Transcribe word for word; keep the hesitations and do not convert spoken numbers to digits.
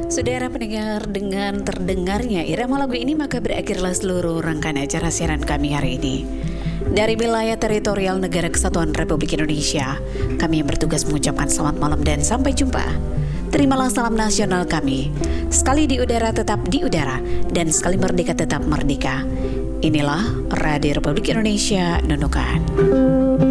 Saudara pendengar, dengan terdengarnya irama lagu ini maka berakhirlah seluruh rangkaian acara siaran kami hari ini. Dari wilayah teritorial Negara Kesatuan Republik Indonesia, kami yang bertugas mengucapkan selamat malam dan sampai jumpa. Terimalah salam nasional kami. Sekali di udara tetap di udara, dan sekali merdeka tetap merdeka. Inilah Radio Republik Indonesia Nunukan.